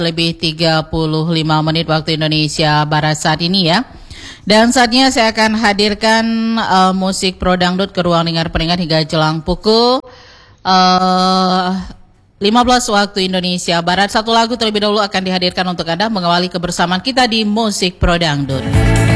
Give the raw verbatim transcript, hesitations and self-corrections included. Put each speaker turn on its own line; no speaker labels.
lebih tiga puluh lima menit waktu Indonesia Barat saat ini ya. Dan saatnya saya akan hadirkan uh, musik pro dangdut ke ruang dengar pendengar hingga jelang pukul uh, lima belas waktu Indonesia Barat. Satu lagu terlebih dahulu akan dihadirkan untuk Anda mengawali kebersamaan kita di musik pro dangdut.